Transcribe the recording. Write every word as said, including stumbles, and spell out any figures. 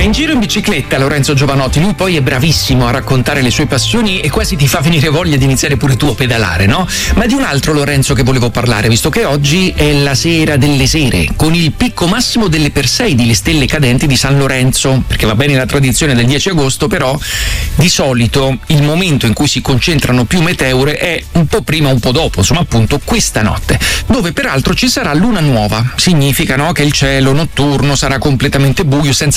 in giro in bicicletta Lorenzo Giovanotti, lui poi è bravissimo a raccontare le sue passioni e quasi ti fa venire voglia di iniziare pure tu a pedalare, no? Ma di un altro Lorenzo che volevo parlare, visto che oggi è la sera delle sere, con il picco massimo delle Perseidi, le stelle cadenti di San Lorenzo, perché va bene la tradizione del dieci agosto, però di solito il momento in cui si concentrano più meteore è un po' prima, un po' dopo, insomma appunto questa notte, dove peraltro ci sarà luna nuova. Significa, no, che il cielo notturno sarà completamente buio, senza